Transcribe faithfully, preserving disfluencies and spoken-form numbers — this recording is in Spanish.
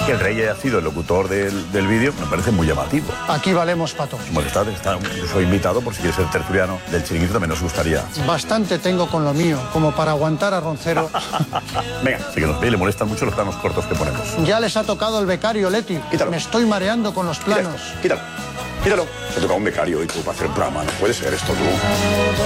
Que el rey haya sido el locutor del, del vídeo me parece muy llamativo. Aquí valemos para todos. Su majestad, está, yo soy invitado por si quiere ser tertuliano del Chiringuito, también nos gustaría. Bastante tengo con lo mío, como para aguantar a Roncero. Venga, sí que nos ve y le molestan mucho los planos cortos que ponemos. Ya les ha tocado el becario, Leti. Quítalo. Me estoy mareando con los planos. Quítalo, quítalo. Quítalo. Se ha tocado un becario y tú para hacer un programa. No puede ser esto, tú.